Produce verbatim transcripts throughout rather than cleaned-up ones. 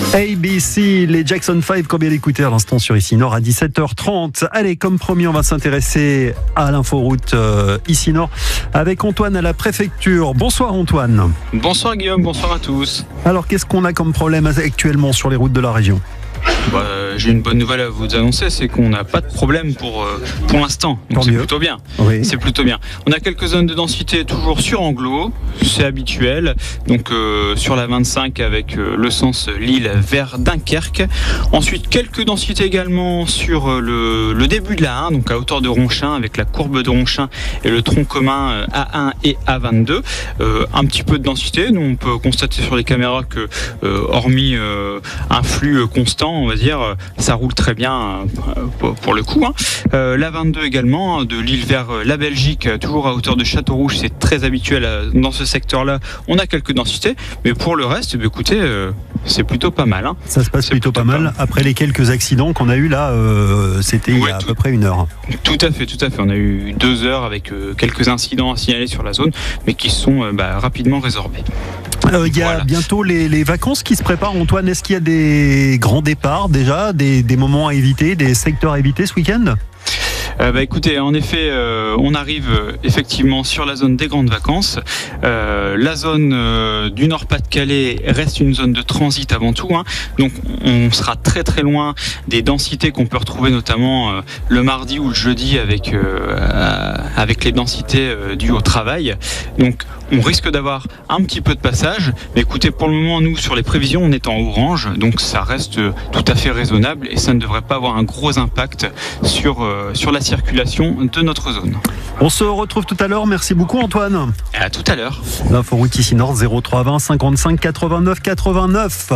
A B C, les Jackson five, qu'on vient d'écouter à l'instant sur Ici Nord à dix-sept heures trente. Allez, comme promis, on va s'intéresser à l'inforoute euh, Ici Nord avec Antoine à la préfecture. Bonsoir Antoine. Bonsoir Guillaume, bonsoir à tous. Alors, qu'est-ce qu'on a comme problème actuellement sur les routes de la région ? Bah, j'ai une bonne nouvelle à vous annoncer, c'est qu'on n'a pas de problème pour, euh, pour l'instant. Donc c'est plutôt bien. Oui. C'est plutôt bien. On a quelques zones de densité toujours sur Anglo, c'est habituel. Donc euh, sur la vingt-cinq avec euh, le sens Lille vers Dunkerque. Ensuite quelques densités également sur euh, le, le début de la un, donc à hauteur de Ronchin avec la courbe de Ronchin et le tronc commun euh, A un et A vingt-deux. Euh, un petit peu de densité. Nous on peut constater sur les caméras que euh, hormis euh, un flux euh, constant, on va dire, ça roule très bien euh, pour le coup. Hein. Euh, la vingt-deux également, de Lille vers la Belgique, toujours à hauteur de Châteaurouge, c'est très habituel euh, dans ce secteur-là. On a quelques densités, mais pour le reste, bah, écoutez, euh, c'est plutôt pas mal. Hein. Ça se passe c'est plutôt, plutôt pas mal. Pas... Après les quelques accidents qu'on a eu là, euh, c'était ouais, il y a tout... à peu près une heure. Tout à fait, tout à fait. On a eu deux heures avec euh, quelques incidents à signaler sur la zone, mais qui sont euh, bah, rapidement résorbés. Il euh, y a voilà. bientôt les, les vacances qui se préparent, Antoine. Est-ce qu'il y a des grands départs déjà, des, des moments à éviter, des secteurs à éviter ce week-end ? Euh, bah, écoutez, en effet, euh, on arrive euh, effectivement sur la zone des grandes vacances. Euh, la zone euh, du Nord-Pas-de-Calais reste une zone de transit avant tout. Hein. Donc, on sera très très loin des densités qu'on peut retrouver notamment euh, le mardi ou le jeudi avec euh, avec les densités euh, dues au travail. Donc, on risque d'avoir un petit peu de passage. Mais écoutez, pour le moment, nous, sur les prévisions, on est en orange. Donc, ça reste tout à fait raisonnable et ça ne devrait pas avoir un gros impact sur, euh, sur la circulation de notre zone. On se retrouve tout à l'heure. Merci beaucoup, Antoine. À tout à l'heure. L'inforoute Ici Nord, zéro trois vingt cinquante-cinq quatre-vingt-neuf quatre-vingt-neuf.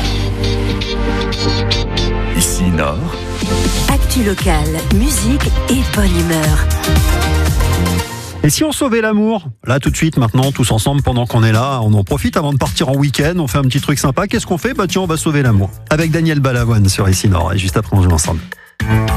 Ici Nord. Actu locale, musique et bonne humeur. Et si on sauvait l'amour ? Là, tout de suite, maintenant, tous ensemble, pendant qu'on est là, on en profite avant de partir en week-end, on fait un petit truc sympa. Qu'est-ce qu'on fait ? Bah tiens, on va sauver l'amour. Avec Daniel Balavoine sur Ici Nord. Et juste après, on joue ensemble.